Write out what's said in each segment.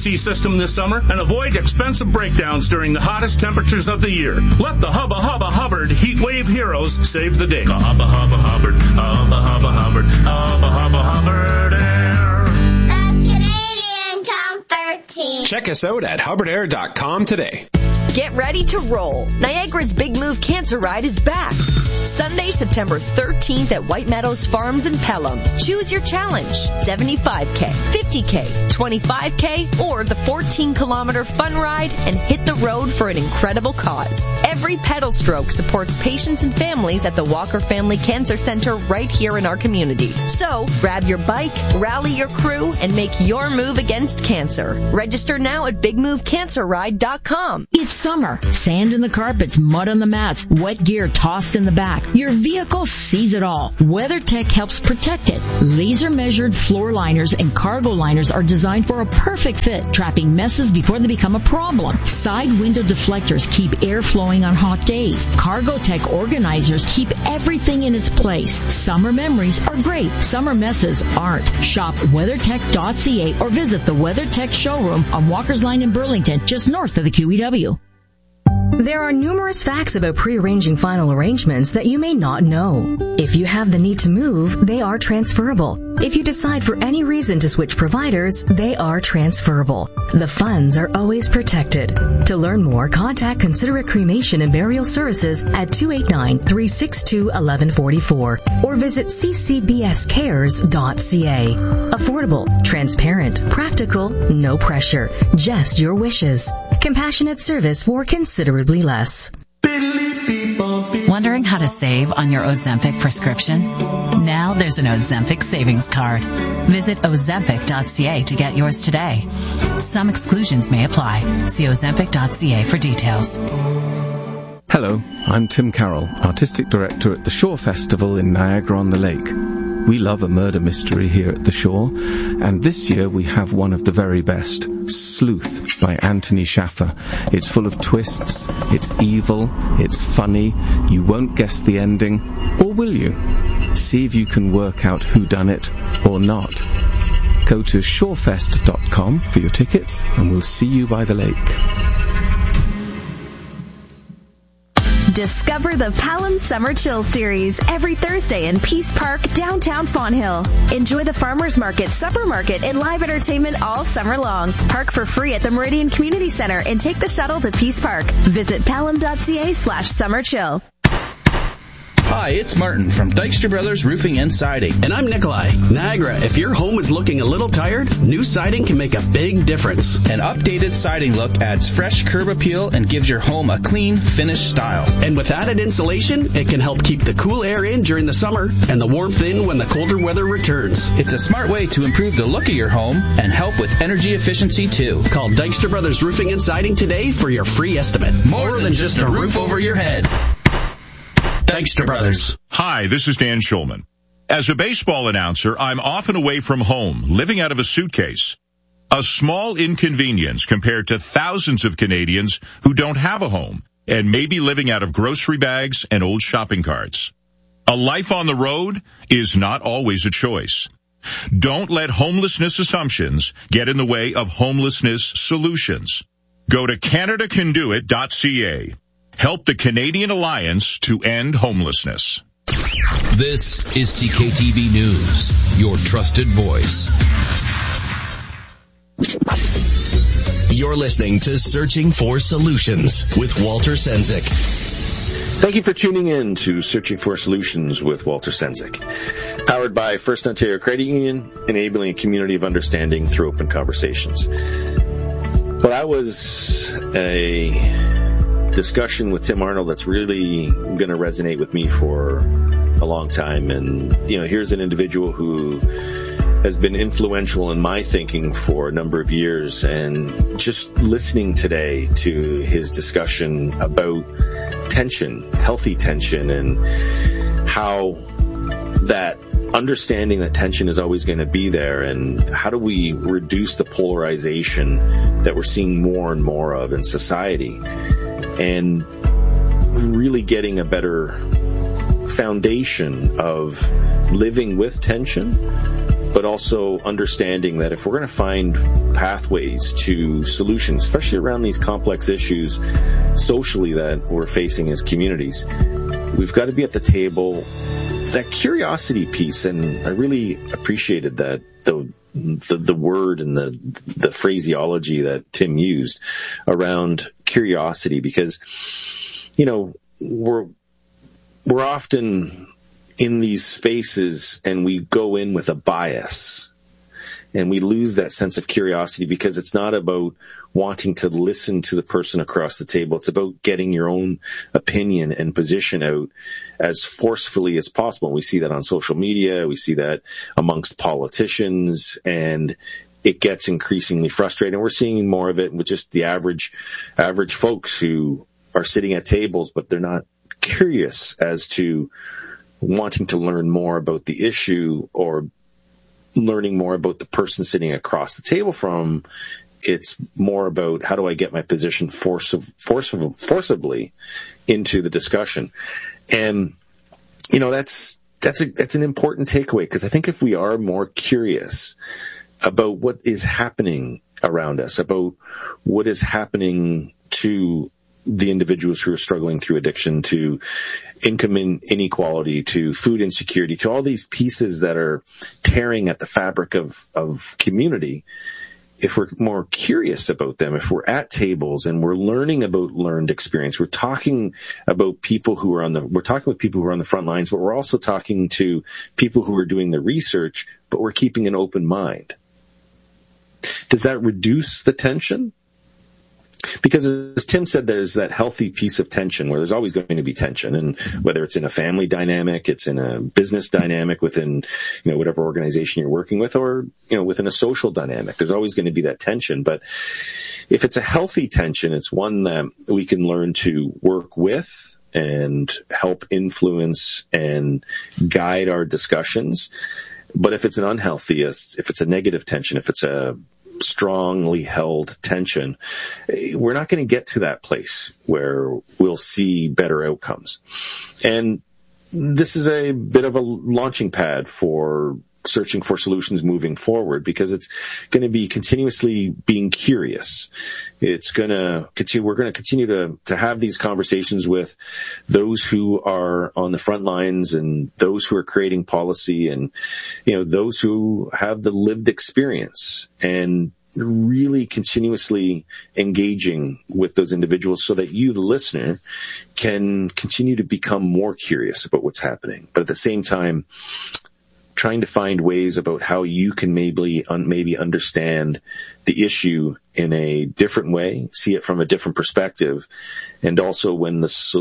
AC system this summer and avoid expensive breakdowns during the hottest temperatures of the year. Let the Hubba Hubba Hubbard Heat Wave Heroes save the day. Hubba Hubba Hubbard, Hubba Hubba Hubbard, Hubba Hubba Hubbard Air. The Canadian Comfort Team. Check us out at hubbardair.com today. Get ready to roll. Niagara's Big Move Cancer Ride is back. Sunday, September 13th at White Meadows Farms in Pelham. Choose your challenge. 75K, 50K, 25K, or the 14-kilometer fun ride and hit the road for an incredible cause. Every pedal stroke supports patients and families at the Walker Family Cancer Center right here in our community. So, grab your bike, rally your crew, and make your move against cancer. Register now at bigmovecancerride.com. It's summer. Sand in the carpets, mud on the mats, wet gear tossed in the back. Your vehicle sees it all. WeatherTech helps protect it. Laser-measured floor liners and cargo liners are designed for a perfect fit, trapping messes before they become a problem. Side window deflectors keep air flowing on hot days. Cargotech organizers keep everything in its place. Summer memories are great. Summer messes aren't. Shop WeatherTech.ca or visit the WeatherTech showroom on Walker's Line in Burlington, just north of the QEW. There are numerous facts about pre-arranging final arrangements that you may not know. If you have the need to move, they are transferable. If you decide for any reason to switch providers, they are transferable. The funds are always protected. To learn more, contact Considerate Cremation and Burial Services at 289-362-1144 or visit ccbscares.ca. Affordable, transparent, practical, no pressure, just your wishes. Compassionate service for considerably less. Wondering how to save on your Ozempic prescription? Now there's an Ozempic savings card. Visit Ozempic.ca to get yours today. Some exclusions may apply. See Ozempic.ca for details. Hello, I'm Tim Carroll, Artistic Director at the Shore Festival in Niagara-on-the-Lake. We love a murder mystery here at the Shore, and this year we have one of the very best, Sleuth by Anthony Shaffer. It's full of twists, it's evil, it's funny, you won't guess the ending, or will you? See if you can work out who done it or not. Go to shorefest.com for your tickets, and we'll see you by the lake. Discover the Pelham Summer Chill Series every Thursday in Peace Park, downtown Fonthill. Enjoy the Farmers Market, Supper Market, and live entertainment all summer long. Park for free at the Meridian Community Center and take the shuttle to Peace Park. Visit pelham.ca/summerchill. Hi, it's Martin from Dykstra Brothers Roofing and Siding. And I'm Nikolai. Niagara, if your home is looking a little tired, new siding can make a big difference. An updated siding look adds fresh curb appeal and gives your home a clean, finished style. And with added insulation, it can help keep the cool air in during the summer and the warmth in when the colder weather returns. It's a smart way to improve the look of your home and help with energy efficiency, too. Call Dykstra Brothers Roofing and Siding today for your free estimate. More than just a roof over your head. Dykstra Brothers. Hi, this is Dan Schulman. As a baseball announcer, I'm often away from home, living out of a suitcase. A small inconvenience compared to thousands of Canadians who don't have a home and may be living out of grocery bags and old shopping carts. A life on the road is not always a choice. Don't let homelessness assumptions get in the way of homelessness solutions. Go to CanadaCanDoIt.ca. Help the Canadian Alliance to end homelessness. This is CKTV News, your trusted voice. You're listening to Searching for Solutions with Walter Sendzik. Thank you for tuning in to Searching for Solutions with Walter Sendzik. Powered by First Ontario Credit Union, enabling a community of understanding through open conversations. Well, that was a discussion with Tim Arnold that's really going to resonate with me for a long time. And, here's an individual who has been influential in my thinking for a number of years. And just listening today to his discussion about tension, healthy tension, and how that understanding that tension is always going to be there, and how do we reduce the polarization that we're seeing more and more of in society, and really getting a better foundation of living with tension but also understanding that if we're going to find pathways to solutions, especially around these complex issues socially that we're facing as communities, we've got to be at the table. That curiosity piece, and I really appreciated that the word and the phraseology that Tim used around curiosity, because we're often in these spaces and we go in with a bias and we lose that sense of curiosity, because it's not about wanting to listen to the person across the table. It's about getting your own opinion and position out as forcefully as possible. We see that on social media. We see that amongst politicians, and it gets increasingly frustrating. We're seeing more of it with just the average folks who are sitting at tables, but they're not curious as to wanting to learn more about the issue or learning more about the person sitting across the table from. It's more about, how do I get my position forcibly into the discussion? And, that's an important takeaway, because I think if we are more curious about what is happening around us, about what is happening to the individuals who are struggling through addiction, to income inequality, to food insecurity, to all these pieces that are tearing at the fabric of community, if we're more curious about them, if we're at tables and we're learning about learned experience, we're talking about people who are we're talking with people who are on the front lines, but we're also talking to people who are doing the research, but we're keeping an open mind. Does that reduce the tension? Because as Tim said, there's that healthy piece of tension where there's always going to be tension, and whether it's in a family dynamic, it's in a business dynamic within, whatever organization you're working with, or, within a social dynamic, there's always going to be that tension. But if it's a healthy tension, it's one that we can learn to work with and help influence and guide our discussions. But if it's an unhealthy, if it's a negative tension, if it's a strongly held tension, we're not going to get to that place where we'll see better outcomes. And this is a bit of a launching pad for searching for solutions moving forward, because it's going to be continuously being curious. It's going to continue. We're going to continue to have these conversations with those who are on the front lines and those who are creating policy, and, those who have the lived experience, and really continuously engaging with those individuals so that you, the listener, can continue to become more curious about what's happening. But at the same time, trying to find ways about how you can maybe understand the issue in a different way, see it from a different perspective, and also when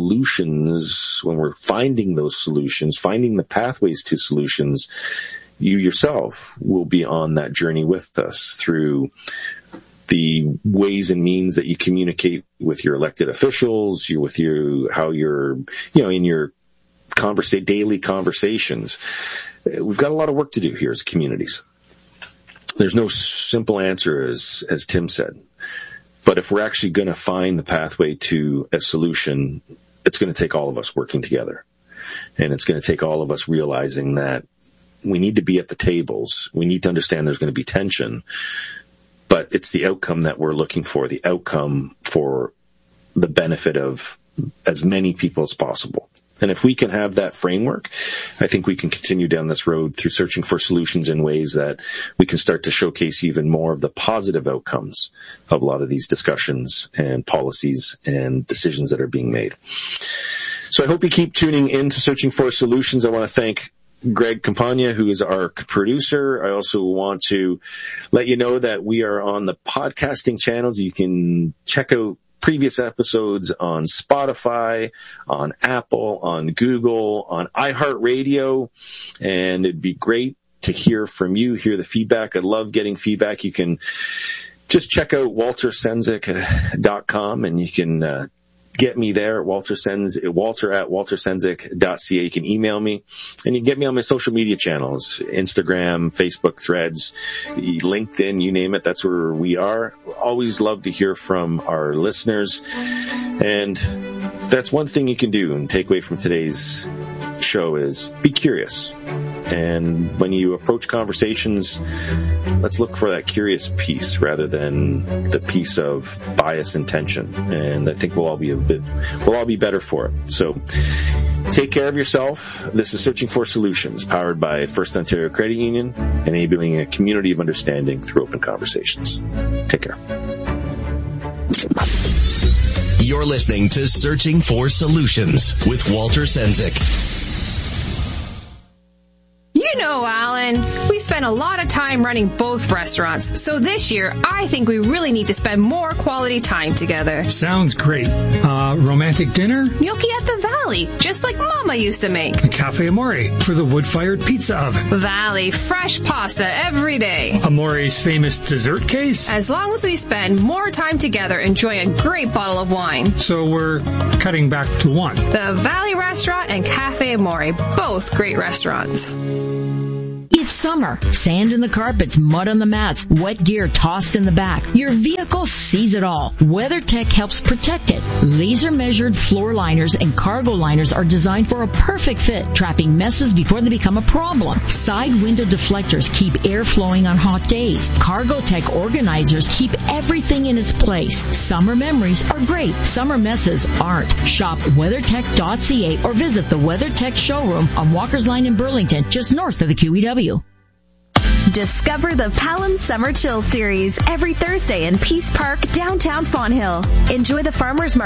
we're finding those solutions, finding the pathways to solutions, you yourself will be on that journey with us through the ways and means that you communicate with your elected officials, how you're, in your daily conversations. We've got a lot of work to do here as communities. There's no simple answer, as Tim said. But if we're actually going to find the pathway to a solution, it's going to take all of us working together. And it's going to take all of us realizing that we need to be at the tables. We need to understand there's going to be tension. But it's the outcome that we're looking for, the outcome for the benefit of as many people as possible. And if we can have that framework, I think we can continue down this road through searching for solutions in ways that we can start to showcase even more of the positive outcomes of a lot of these discussions and policies and decisions that are being made. So I hope you keep tuning in to Searching for Solutions. I want to thank Greg Campagna, who is our producer. I also want to let you know that we are on the podcasting channels. You can check out previous episodes on Spotify, on Apple, on Google, on iHeartRadio, and it'd be great to hear from you, hear the feedback. I love getting feedback. You can just check out waltersenzik.com, and you can get me there at walter@waltersenzik.ca. You can email me, and you can get me on my social media channels, Instagram, Facebook, Threads, LinkedIn, you name it. That's where we are. Always love to hear from our listeners. And that's one thing you can do and take away from today's show is be curious. And when you approach conversations, let's look for that curious piece rather than the piece of bias intention. And I think we'll all be better for it. So take care of yourself. This is Searching for Solutions, powered by First Ontario Credit Union, enabling a community of understanding through open conversations. Take care. You're listening to Searching for Solutions with Walter Sendzik. You know, Alan, we spend a lot of time running both restaurants, so this year I think we really need to spend more quality time together. Sounds great. Romantic dinner? Gnocchi at the Valley, just like Mama used to make. Cafe Amore for the wood-fired pizza oven. Valley, fresh pasta every day. Amore's famous dessert case? As long as we spend more time together enjoying a great bottle of wine. So we're cutting back to one. The Valley Restaurant and Cafe Amore, both great restaurants. It's summer. Sand in the carpets, mud on the mats, wet gear tossed in the back. Your vehicle sees it all. WeatherTech helps protect it. Laser-measured floor liners and cargo liners are designed for a perfect fit, trapping messes before they become a problem. Side window deflectors keep air flowing on hot days. Cargotech organizers keep everything in its place. Summer memories are great. Summer messes aren't. Shop WeatherTech.ca or visit the WeatherTech showroom on Walker's Line in Burlington, just north of the QEW. Discover the Palam Summer Chill Series every Thursday in Peace Park, downtown Fonthill. Enjoy the farmers market